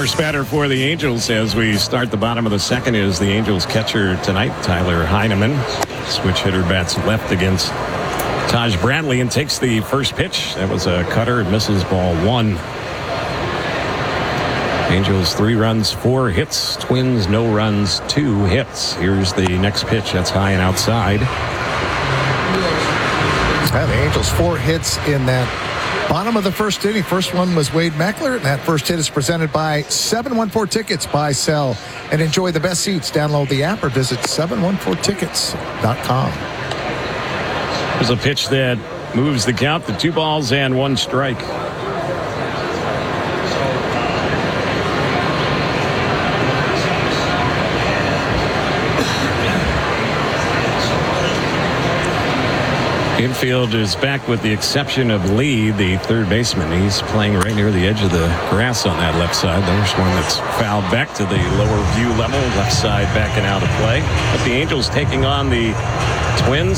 First batter for the Angels as we start the bottom of the second is the Angels catcher tonight, Tyler Heineman. Switch hitter bats left against Taj Bradley and takes the first pitch. That was a cutter. It misses ball one. Angels 3 runs, 4 hits. Twins no runs, 2 hits. Here's the next pitch. That's high and outside. The Angels 4 hits in that bottom of the first inning. First one was Wade Meckler. And that first hit is presented by 714 Tickets. Buy, sell, and enjoy the best seats. Download the app or visit 714tickets.com. There's a pitch that moves the count to 2 balls and 1 strike. Infield is back with the exception of Lee, the third baseman. He's playing right near the edge of the grass on that left side. There's one that's fouled back to the lower view level. Left side backing out of play. But the Angels taking on the Twins.